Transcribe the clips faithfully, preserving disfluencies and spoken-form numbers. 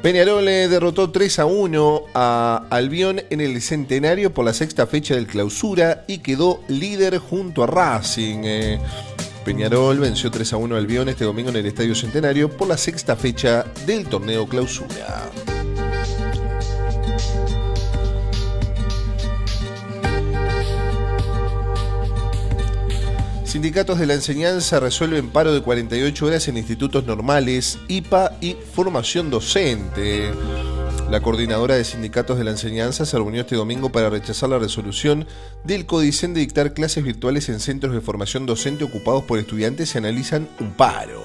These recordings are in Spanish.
Peñarol eh, derrotó tres a uno a Albion en el Centenario por la sexta fecha del Clausura y quedó líder junto a Racing. Eh, Peñarol venció tres a uno a Albion este domingo en el Estadio Centenario por la sexta fecha del torneo Clausura. Sindicatos de la enseñanza resuelven paro de cuarenta y ocho horas en institutos normales, I P A y formación docente. La coordinadora de sindicatos de la enseñanza se reunió este domingo para rechazar la resolución del CODICEN de dictar clases virtuales en centros de formación docente ocupados por estudiantes y analizan un paro.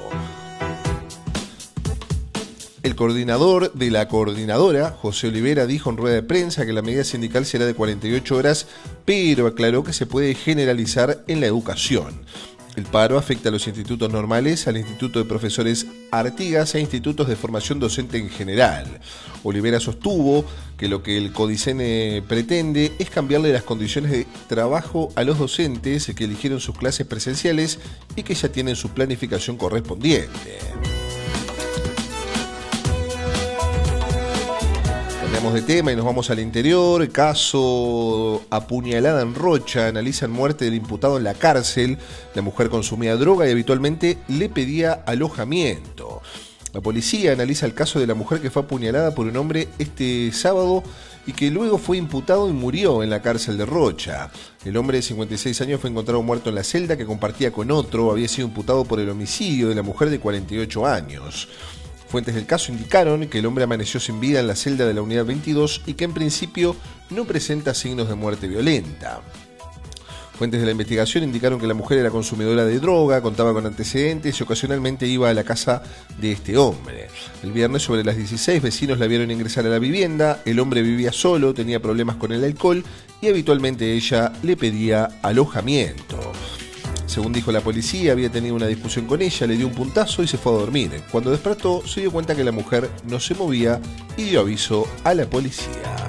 El coordinador de la coordinadora, José Olivera, dijo en rueda de prensa que la medida sindical será de cuarenta y ocho horas, pero aclaró que se puede generalizar en la educación. El paro afecta a los institutos normales, al Instituto de Profesores Artigas e institutos de formación docente en general. Olivera sostuvo que lo que el CODICEN pretende es cambiarle las condiciones de trabajo a los docentes que eligieron sus clases presenciales y que ya tienen su planificación correspondiente. Cambiamos de tema y nos vamos al interior. Caso apuñalada en Rocha. Analizan muerte del imputado en la cárcel. La mujer consumía droga y habitualmente le pedía alojamiento. La policía analiza el caso de la mujer que fue apuñalada por un hombre este sábado y que luego fue imputado y murió en la cárcel de Rocha. El hombre de cincuenta y seis años fue encontrado muerto en la celda que compartía con otro. Había sido imputado por el homicidio de la mujer de cuarenta y ocho años. Fuentes del caso indicaron que el hombre amaneció sin vida en la celda de la unidad veintidós y que en principio no presenta signos de muerte violenta. Fuentes de la investigación indicaron que la mujer era consumidora de droga, contaba con antecedentes y ocasionalmente iba a la casa de este hombre. El viernes sobre las dieciséis vecinos la vieron ingresar a la vivienda. El hombre vivía solo, tenía problemas con el alcohol y habitualmente ella le pedía alojamiento. Según dijo la policía, había tenido una discusión con ella, le dio un puntazo y se fue a dormir. Cuando despertó, se dio cuenta que la mujer no se movía y dio aviso a la policía.